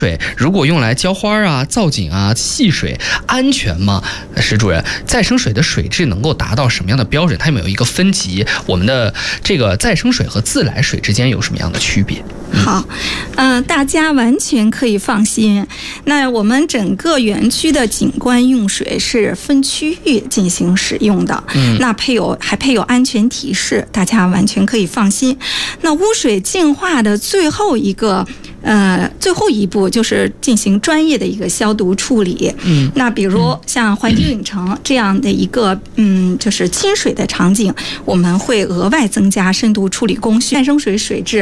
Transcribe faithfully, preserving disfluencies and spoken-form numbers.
水如果用来浇花啊、造景啊、戏水，安全吗？石主任，再生水的水质能够达到什么样的标准？它有没有一个分级？我们的这个再生水和自来水之间有什么样的区别？ 好，呃，大家完全可以放心。那我们整个园区的景观用水是分区域进行使用的，嗯，那配有还配有安全提示，大家完全可以放心。那污水净化的最后一个。呃，最后一步就是进行专业的一个消毒处理。嗯，那比如像环球影城这样的一个嗯，就是亲水的场景，我们会额外增加深度处理工序，再生水水质